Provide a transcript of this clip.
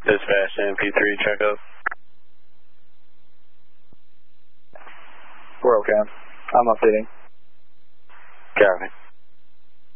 Dispatch MP3, check up. We're okay. I'm updating. Copy.